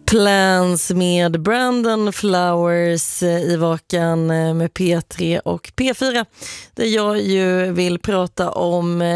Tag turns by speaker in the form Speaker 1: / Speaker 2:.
Speaker 1: Plans med Brandon Flowers i Vakan med P3 och P4, där jag ju vill prata om